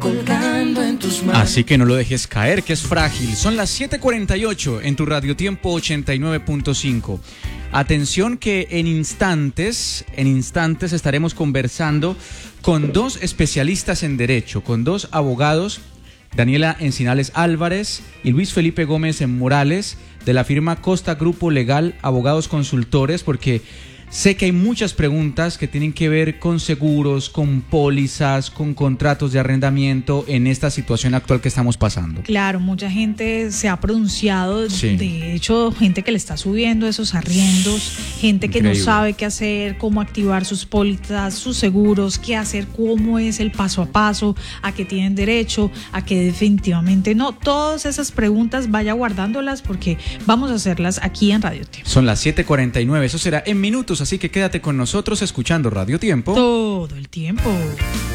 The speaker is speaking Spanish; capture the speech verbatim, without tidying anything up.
colgando en tus manos. Así que no lo dejes caer, que es frágil. Son las siete cuarenta y ocho en tu Radio Tiempo ochenta y nueve punto cinco. Atención que en instantes, en instantes estaremos conversando con dos especialistas en derecho, con dos abogados, Daniela Encinales Álvarez y Luis Felipe Gómez Morales, de la firma Costa Grupo Legal, abogados consultores, porque sé que hay muchas preguntas que tienen que ver con seguros, con pólizas, con contratos de arrendamiento en esta situación actual que estamos pasando. Claro, mucha gente se ha pronunciado, sí. De hecho, gente que le está subiendo esos arriendos, gente Increíble. que no sabe qué hacer, cómo activar sus pólizas, sus seguros, qué hacer, cómo es el paso a paso, a qué tienen derecho, a qué definitivamente no. Todas esas preguntas vaya guardándolas porque vamos a hacerlas aquí en Radio Tiempo. Son las siete cuarenta y nueve, eso será en minutos. Así que quédate con nosotros escuchando Radio Tiempo todo el tiempo.